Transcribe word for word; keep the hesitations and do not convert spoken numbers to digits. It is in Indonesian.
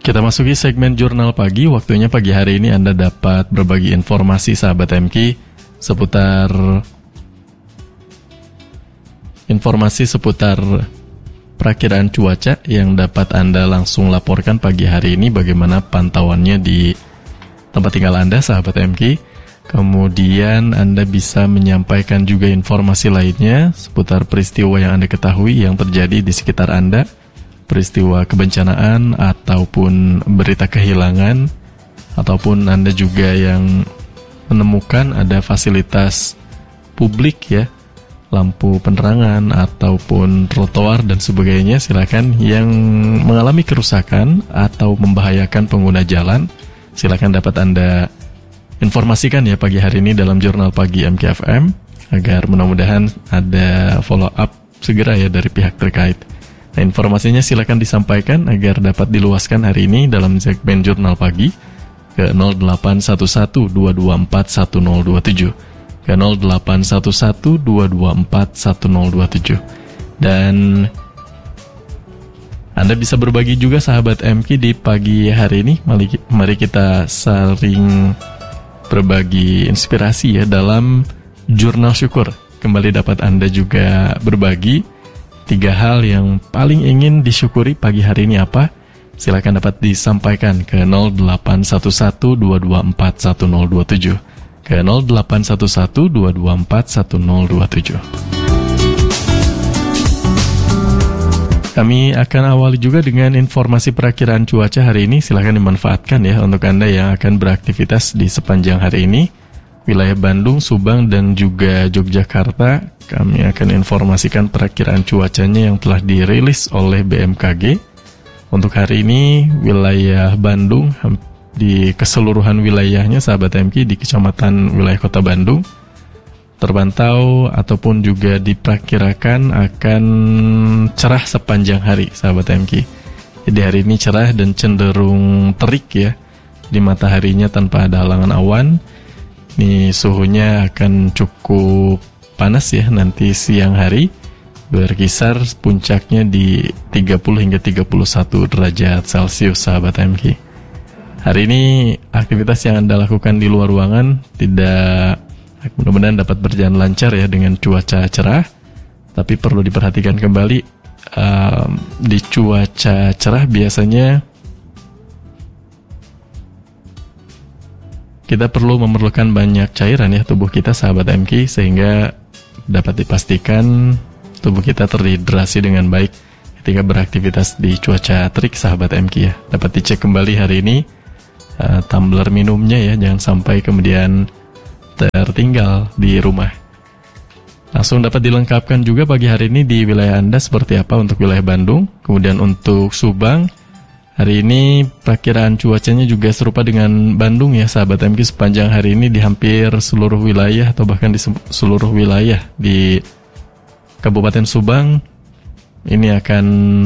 Kita masuki segmen Jurnal Pagi. Waktunya pagi hari ini Anda dapat berbagi informasi sahabat M K seputar informasi seputar perakiraan cuaca yang dapat Anda langsung laporkan pagi hari ini, bagaimana pantauannya di tempat tinggal Anda sahabat M K. Kemudian Anda bisa menyampaikan juga informasi lainnya seputar peristiwa yang Anda ketahui yang terjadi di sekitar Anda, peristiwa kebencanaan ataupun berita kehilangan, ataupun Anda juga yang menemukan ada fasilitas publik ya, lampu penerangan ataupun trotoar dan sebagainya, silakan. Yang mengalami kerusakan atau membahayakan pengguna jalan, silakan dapat Anda informasikan ya pagi hari ini dalam Jurnal Pagi M K F M, agar mudah-mudahan ada follow up segera ya dari pihak terkait. Nah, informasinya silakan disampaikan agar dapat diluaskan hari ini dalam segmen Jurnal Pagi ke nol delapan satu satu dua dua empat satu nol dua tujuh, ke nol delapan satu satu dua dua empat satu nol dua tujuh. Dan Anda bisa berbagi juga sahabat M K di pagi hari ini. Mari, mari kita saling berbagi inspirasi ya dalam Jurnal Syukur. Kembali dapat Anda juga berbagi tiga hal yang paling ingin disyukuri pagi hari ini apa? Silakan dapat disampaikan ke nol delapan satu satu dua dua empat satu nol dua tujuh, ke nol delapan satu satu dua dua empat satu nol dua tujuh. Kami akan awali juga dengan informasi perakiraan cuaca hari ini. Silakan dimanfaatkan ya untuk Anda yang akan beraktivitas di sepanjang hari ini. Wilayah Bandung, Subang, dan juga Yogyakarta, kami akan informasikan perakiraan cuacanya yang telah dirilis oleh B M K G. Untuk hari ini, wilayah Bandung, di keseluruhan wilayahnya, sahabat M K, di kecamatan wilayah Kota Bandung, terpantau ataupun juga diperkirakan akan cerah sepanjang hari, sahabat M K. Jadi hari ini cerah dan cenderung terik ya, di mataharinya tanpa ada halangan awan. Ini suhunya akan cukup panas ya nanti siang hari, berkisar puncaknya di tiga puluh hingga tiga puluh satu derajat Celcius, sahabat M K. Hari ini aktivitas yang Anda lakukan di luar ruangan tidak, mudah-mudahan dapat berjalan lancar ya dengan cuaca cerah. Tapi perlu diperhatikan kembali, um, di cuaca cerah biasanya kita perlu memerlukan banyak cairan ya tubuh kita, sahabat M K, sehingga dapat dipastikan tubuh kita terhidrasi dengan baik ketika beraktivitas di cuaca terik, sahabat M K ya. Dapat dicek kembali hari ini uh, tumbler minumnya ya, jangan sampai kemudian tertinggal di rumah. Langsung dapat dilengkapkan juga pagi hari ini di wilayah Anda seperti apa untuk wilayah Bandung. Kemudian untuk Subang, hari ini perakiraan cuacanya juga serupa dengan Bandung ya, sahabat M K. Sepanjang hari ini di hampir seluruh wilayah atau bahkan di seluruh wilayah di Kabupaten Subang ini akan